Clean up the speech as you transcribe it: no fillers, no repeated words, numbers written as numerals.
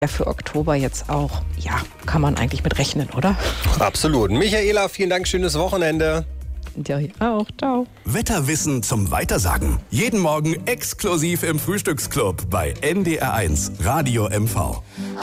Ja, für Oktober jetzt auch. Ja, kann man eigentlich mit rechnen, oder? Absolut. Michaela, vielen Dank, schönes Wochenende. Ja, auch. Ciao. Wetterwissen zum Weitersagen. Jeden Morgen exklusiv im Frühstücksclub bei NDR1 Radio MV.